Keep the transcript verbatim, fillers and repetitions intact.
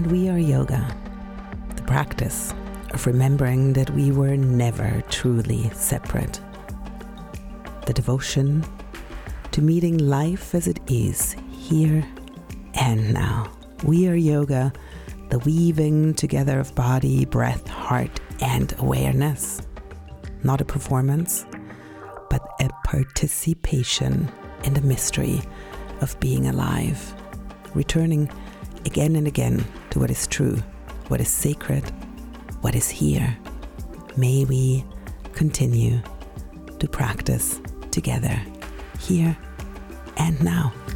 And we are yoga, the practice of remembering that we were never truly separate. The devotion to meeting life as it is, here and now. We are yoga, the weaving together of body, breath, heart, and awareness. Not a performance, but a participation in the mystery of being alive, returning again and again to what is true, what is sacred, what is here. May we continue to practice together, here and now.